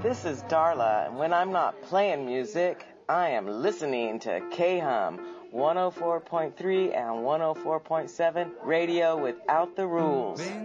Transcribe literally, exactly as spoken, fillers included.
This is Darla, and when I'm not playing music, I am listening to K-Hum one oh four point three and one oh four point seven Radio Without the Rules.